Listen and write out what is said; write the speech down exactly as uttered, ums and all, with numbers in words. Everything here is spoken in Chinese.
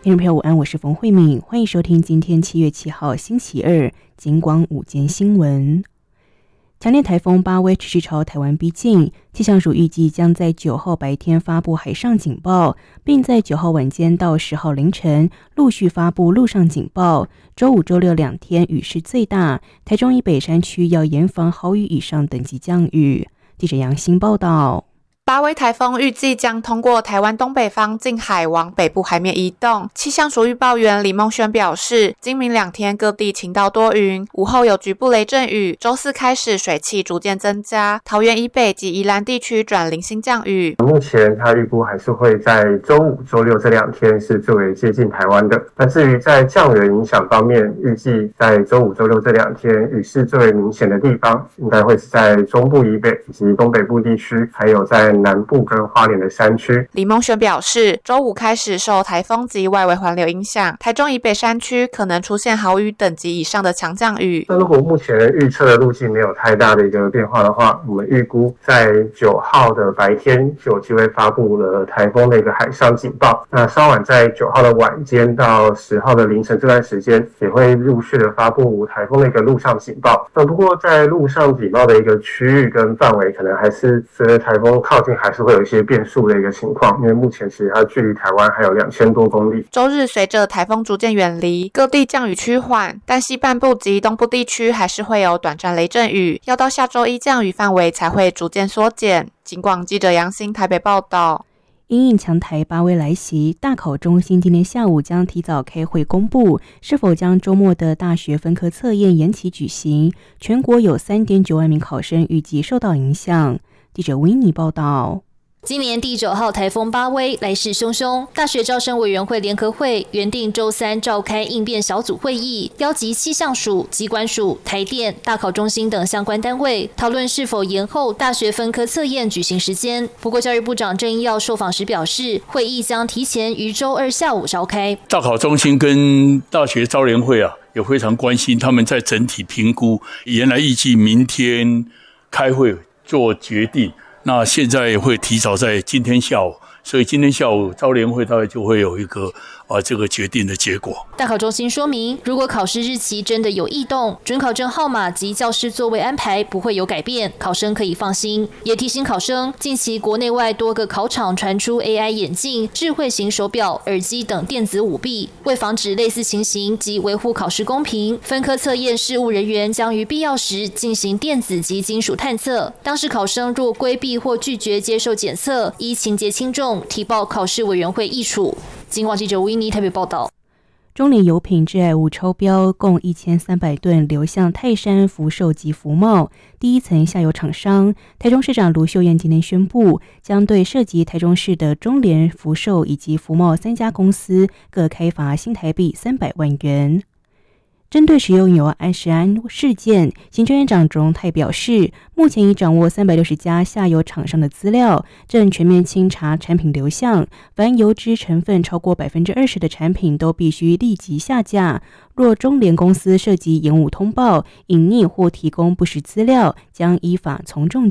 听众朋友午安，我是冯慧敏，欢迎收听今天七月七号星期二警广午间新闻。强烈台风巴威持续朝台湾逼近，气象署预计将在九号白天发布海上警报，并在九号晚间到十号凌晨陆续发布陆上警报。周五、周六两天雨势最大，台中以北山区要严防豪雨以上等级降雨。记者杨欣报道。 巴威台风预计将通过台湾东北方近海往北部海面移动。气象署预报员李梦轩表示，今明两天各地晴到多云，午后有局部雷阵雨，周四开始水汽逐渐增加，桃园以北及宜兰地区转零星降雨。 目前他预估还是会在周五、周六这两天是最为接近台湾的。那至于在降雨的影响方面，预计在周五、周六这两天雨势最为明显的地方，应该会是在中部以北以及东北部地区，还有在南部跟花莲的山区。 李梦轩表示，周五开始受台风及外围环流影响，台中以北山区可能出现豪雨等级以上的强降雨。 那如果目前预测的路径没有太大的一个变化的话，我们预估在九号的白天就有机会发布了台风的一个海上警报。那稍晚在九号的晚间到十号的凌晨这段时间，也会陆续的发布台风的一个陆上警报。那不过在陆上警报的一个区域跟范围，可能还是随着台风靠近，还是会有一些变数的一个情况，因为目前其实它距离台湾还有两千多公里。 周日随着台风逐渐远离，各地降雨趋缓，但西半部及东部地区还是会有短暂雷阵雨，要到下周一降雨范围才会逐渐缩减。警广记者杨欣台北报道。 因应强台巴威来袭，大考中心今天下午将提早开会公布是否将周末的大学分科测验延期举行，全国有 三点九万名考生预计受到影响。记者维尼报道。 今年第九号台风巴威来势汹汹，大学招生委员会联合会原定周三召开应变小组会议，邀集气象署、疾管署、台电、大考中心等相关单位，讨论是否延后大学分科测验举行时间。不过，教育部长郑英耀受访时表示，会议将提前于周二下午召开。 大考中心跟大学招联会啊，也非常关心他们在整体评估，原来预计明天开会做决定。那现在会提早在今天下午，所以今天下午招联会大概就会有一个啊这个决定的结果。 大考中心说明，如果考试日期真的有异动，准考证号码及教室座位安排不会有改变，考生可以放心。也提醒考生，近期国内外多个考场传出 A I 眼镜、智慧型手表、耳机等电子舞弊，为防止类似情形及维护考试公平，分科测验事务人员将于必要时进行电子及金属探测。当时考生若规避或拒绝接受检测，依情节轻重提报考试委员会议处。警广记者维尼台北报道。 中联油品致癌物超标，共一千三百吨流向泰山福寿及福茂第一层下游厂商。台中市长卢秀燕今天宣布，将对涉及台中市的中联、福寿以及福茂三家公司各开罚新台币三百万元。针对食用油安食安事件，行政院长卓荣泰表示，目前已掌握三百六十家下游厂商的资料，正全面清查产品流向，凡油脂成分超过 百分之二十 的产品都必须立即下架。若中联公司涉及延误通报、隐匿或提供不实资料，将依法从重